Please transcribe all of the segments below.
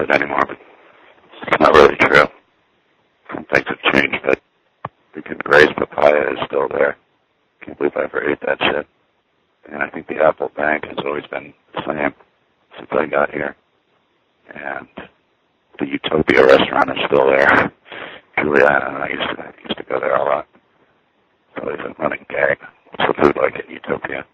it anymore, but it's not really true. Some things have changed, but freaking Gray's papaya is still there. Can't believe I ever ate that shit. And I think the Apple Bank has always been the same since I got here. And the Utopia restaurant is still there. Juliana and I used to go there a lot. It's always a running gag. What's the food like at Utopia?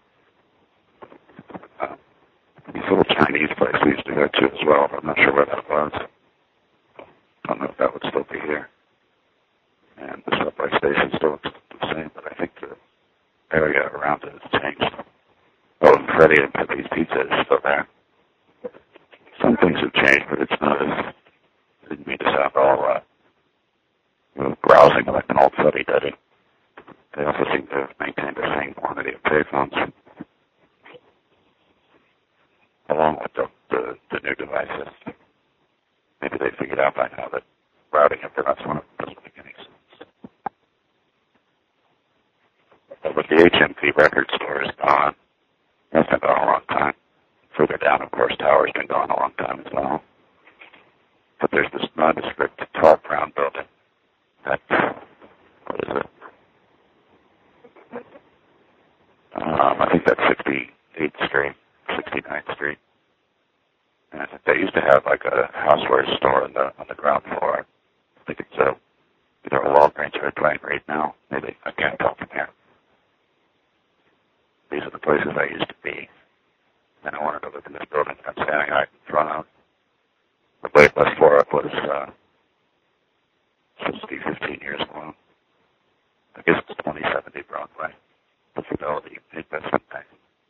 These little Chinese places we used to go to as well, but I'm not sure where that was. I don't know if that would still be here. And the subway station still looks the same, but I think the area around it has changed. Oh, and Freddie and Pepe's Pizza is still there. Some things have changed, but it's not as... I didn't mean to sound all browsing like an old fuddy-duddy. They also seem to have maintained the same quantity of payphones, along with the new devices. Maybe they figured out by now that routing impedance one doesn't make any sense. But the HMV record store is gone. That's been gone a long time. Further down, of course, Tower's been gone a long time as well. But there's this nondescript tall brown building. That, what is it? I think that's 68th Street, 69th Street. And I think they used to have like a housewares store on the ground floor. I think it's either a Walgreens or a Dwayne Reed now. Maybe, I can't tell from here. These are the places I used to be. And I wanted to look in this building from standing. I